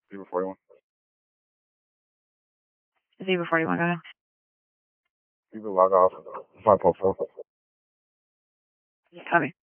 Zebra 41. Zebra 41, go ahead. Zebra log off. 5.4. Copy.